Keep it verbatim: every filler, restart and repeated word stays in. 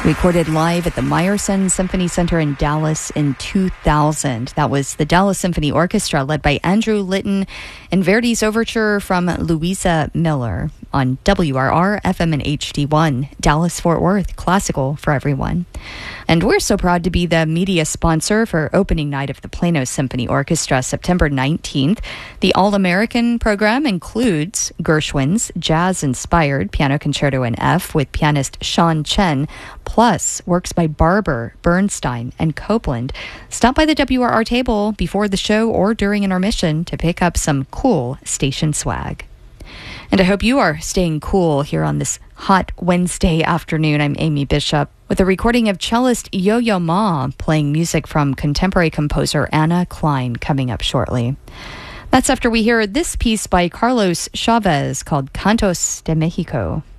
Recorded live at the Meyerson Symphony Center in Dallas in two thousand. That was the Dallas Symphony Orchestra led by Andrew Litton and Verdi's overture from Louisa Miller on W R R F M and H D one, Dallas-Fort Worth, classical for everyone. And we're so proud to be the media sponsor for opening night of the Plano Symphony Orchestra, September nineteenth. The All-American program includes Gershwin's jazz-inspired piano concerto in F with pianist Sean Chen, plus works by Barber, Bernstein, and Copeland. Stop by the W R R table before the show or during intermission to pick up some cool station swag. And I hope you are staying cool here on this hot Wednesday afternoon. I'm Amy Bishop with a recording of cellist Yo-Yo Ma playing music from contemporary composer Anna Klein coming up shortly. That's after we hear this piece by Carlos Chavez called Cantos de Mexico.